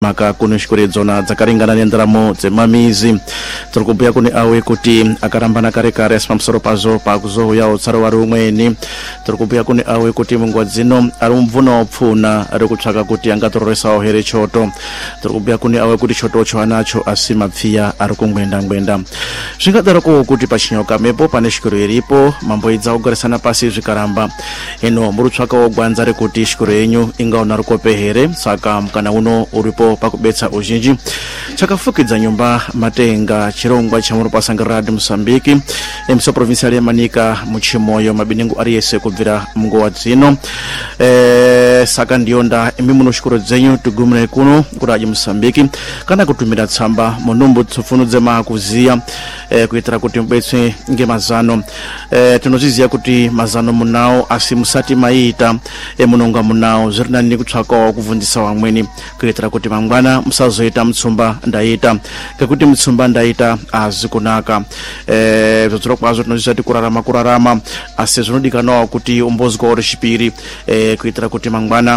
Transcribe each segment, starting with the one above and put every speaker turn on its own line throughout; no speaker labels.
maka kunoshikore dzona dzakaringana nendaramo dzemamizi. Tiri kubhuya kune awe kuti akarambana kare kare asi pamusoro pazvo pakuzouyawo tsaro wari umweni. Tiri kubhuya kune awe kuti munguva dzino ari mubvunawo pfuna ari kutsvaka kuti angatororesawo here choto. Tiri kubhuya kune awe kuti chotocho anacho asi mapfiya ari kungwenda. Zvingadaroko kuti pachinyoka mepo pane shikoro iripo mamboidza kugarisana pasi zvikaramba. Hino muri kutsvakawo gwanza rekuti shikoro yenyu ingaona rukope here, saka mukana uno uripo pakubetsa uzhinji. Chakafukidza nyumba Matenga chirongwa chamuri pasanga Radio Mozambique emiswa provincial yemanika muchimoyo mabinengu ari yese kubvira munguva dzino. Saka ndionda imi munoshukuru dzenyu tugumire kuno ku Radio Mozambique kana kutumira tsamba munumbu tsofunudze makuziya kuitira kuti mbetse ngemazano. Tinoziziya kuti mazano munawo asi musati maita munonga munawo zvirinani kutsvakawo kuvundisa vamweni kuitira kuti mangwana musazoita mutsumba ndaita ngekuti mutsumba ndaita azikunaka. Zvodzoro kwazvo tinoziziya kuti kurarama asi zvinodikanawo kuti umbozwawo rechipiri kuitira kuti mangwana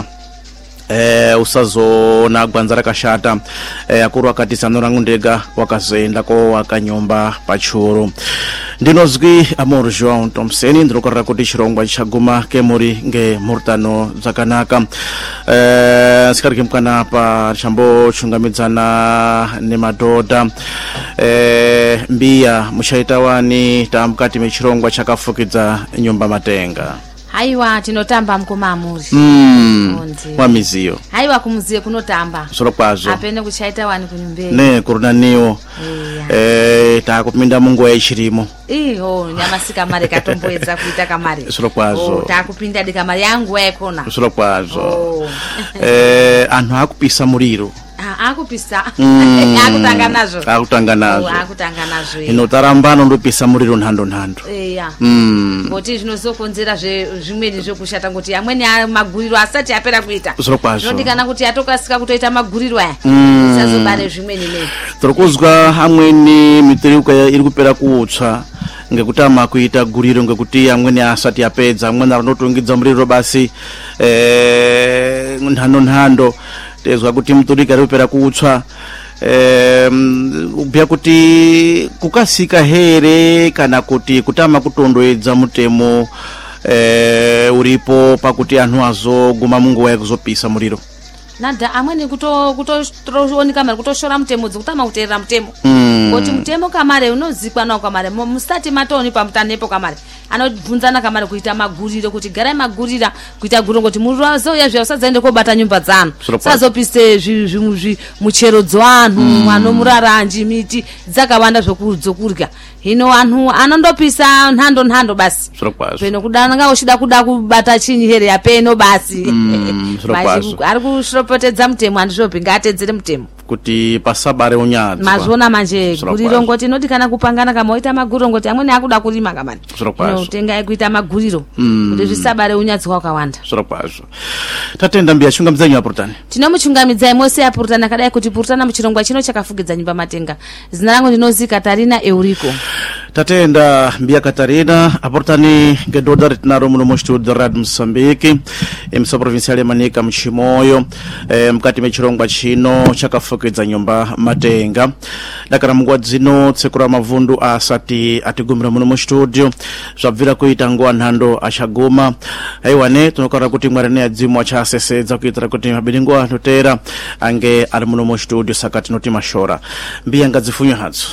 usazona gwanza rakashata. Akuru akati sanorangu ndega wakazoendako wakanyomba pachuru. Ndinozwi Amor João Thompson ndinokorera kuti chirongwa chaguma kemuri ngemurtano dzakanaka. Sikarike mukana pa chambo chungamidzana nemadhodha. Mbiya muchaita wani tamukati mechirongwa chakafukidza nyumba Matenga.
Haiwa tinotamba mkoma Amuri.
Wamiziyo.
Haiwa kumuziye kunotamba.
Soro kwazo.
Apene kuchaita wani kunyumbe.
Ne kurunaniwo. Takupinda mungu echirimo.
Nyamasika mari katomboedza kuita kamari.
Soro kwazo.
Takupinda dikamari yangu ekona.
Soro kwazo. Anhu akupisa muriro.
Akupisa. Akutanga nazo.
Inotarambano ndopisa muriro nhando.
Ngoti zvinozokonzera zvimweni zvokushata ngoti amweni maguriro asati apera kuita. Zvinodikana kuti atokasika kutoita maguriro aya. Isazobare zvimweni ne.
Torokuzwa amweni miteruka iri kupera kutsva ngekutama kuita guriro ngekuti amweni asati apedza amweni anotongidza muriro basi nhando. Tezwa kuti muturika ripera kutsva. Ubya kuti kukasika here kana kuti kutama kutondoedza mutemo uripo pakuti anhu azoguma munguva yekuzopisa muriro.
Nada amweni kutooneka mari kutoshora mutemo dzekutama kuteerera mutemo. Kuti mutemo kamare unozikwa nawo kamare musati matoni pamutanepo kamare anobvunzana kamare kuita maguriro kuti garai magurira kuita guriro kuti muzouya zviya usadzaende kobata nyumba dzanu usazopise muchero dzoanhu anomuraranji miti dzakawanda zvokurya. Hino anhu anondopisa nhando basi peno kudanga uchida kuda kubata chinyi here yapeno basi. Ari kushropotedza mutemo andizvopi ngatedzere mutemo
kuti pasabare unyadzwa.
Mazvona manje guriro ngoti inodikana kupangana kama oita maguriro ngoti amweni akuda kurima kamani. Unotenga kuita maguriro kuti zvisabare unyadzwa wakawanda.
Zvirokwazvo. Tatenda Mbiya chungamidzai apurutani.
Tinomuchungamidzai mose apurutani akadai kuti purutana muchirongwa chino chakafukidza nyumba Matenga. Zina rangu ndinozi Katarina Euriko.
Tatenda Mbiya Katarina apurutani ngedhodha ritinaro muno mustudio Radio Mozambique emiswa provincial yemanika muchimoyo mukati mechirongwa chino chakafukidza nyumba Matenga. Dakara munguva dzino tsekura mavundu asati atigumira muno mustudio zvabvira kuita nguva nhando achaguma. Haiwane tinokarira kuti Mwari neadzimu achasesedza kuitira kuti mabinengu anotera ange ari muno mustudio saka tinoti mashora. Mbiya ngadzifunyo hadzo.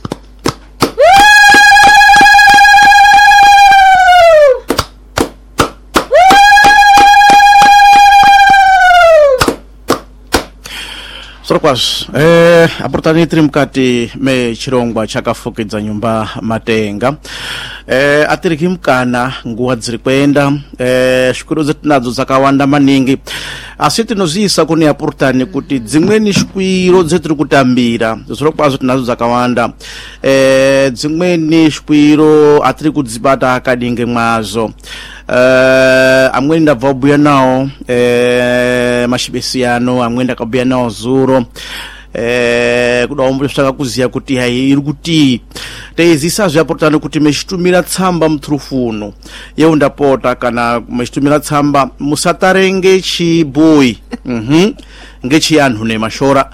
Sorokwazvo. Apurutani tiri mukati mechirongwa chakafukidza nyumba Matenga. Atiriki mukana nguva dziri kuenda. Shwiro dzetinadzo dzakawanda maningi. Asi tinoziisa kune apurutani kuti dzimweni shwiro dzetiri kutambira sorokwazvo tinadzo dzakawanda. Dzimweni shwiro atiri kudzibata akadinge mwazo. Amweni ndabva kubhuya nawo mashibesiano amweni ndakabhuya nawo zuro. kudaomba saka kuziya kuti hai iri kuti teizisa zvaportani kuti mechitumira tsamba muthurufuno yeundapota kana mechitumira tsamba musatarenge chiboyi ngechiyanhu nemashora